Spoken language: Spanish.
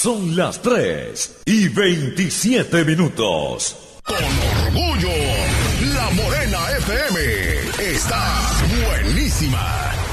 Son las 3:27. Con orgullo, La Morena FM está buenísima.